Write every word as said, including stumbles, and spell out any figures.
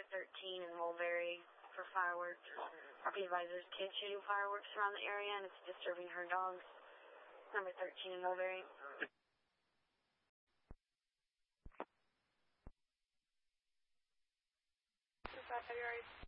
thirteen in Mulberry for fireworks. Be advised there's kids shooting fireworks around the area and it's disturbing her dogs. Number thirteen in Mulberry. February